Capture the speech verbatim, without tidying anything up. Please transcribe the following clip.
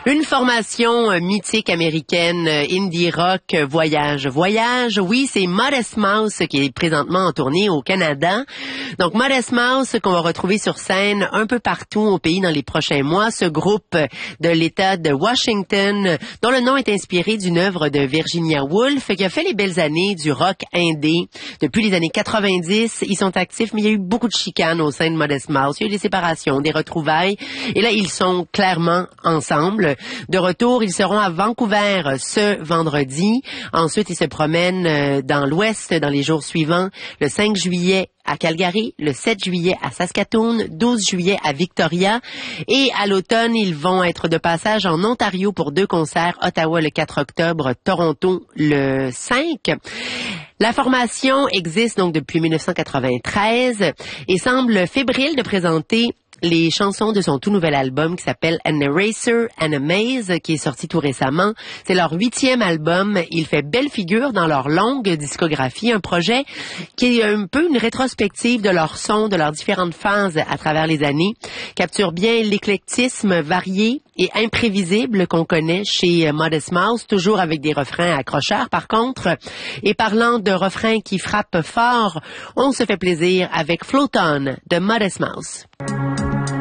Une formation euh, mythique américaine, euh, indie rock, euh, voyage. Voyage, oui, c'est Modest Mouse qui est présentement en tournée au Canada. Donc, Modest Mouse qu'on va retrouver sur scène un peu partout au pays dans les prochains mois. Ce groupe de l'État de Washington, dont le nom est inspiré d'une œuvre de Virginia Woolf, qui a fait les belles années du rock indé. Depuis les années quatre-vingt-dix, ils sont actifs, mais il y a eu beaucoup de chicanes au sein de Modest Mouse. Il y a eu des séparations, des retrouvailles. Et là, ils sont clairement ensemble. De retour, ils seront à Vancouver ce vendredi. Ensuite, ils se promènent dans l'Ouest dans les jours suivants. Le cinq juillet à Calgary, le sept juillet à Saskatoon, douze juillet à Victoria. Et à l'automne, ils vont être de passage en Ontario pour deux concerts. Ottawa le quatre octobre, Toronto le cinq. La formation existe donc depuis dix-neuf cent quatre-vingt-treize et semble fébrile de présenter les chansons de son tout nouvel album qui s'appelle An Eraser and a Maze, qui est sorti tout récemment. C'est leur huitième album. Il fait belle figure dans leur longue discographie, un projet qui est un peu une rétrospective de leur son, de leurs différentes phases à travers les années, capture bien l'éclectisme varié et imprévisible qu'on connaît chez Modest Mouse, toujours avec des refrains accrocheurs par contre. Et parlant de refrains qui frappent fort, on se fait plaisir avec Float On de Modest Mouse.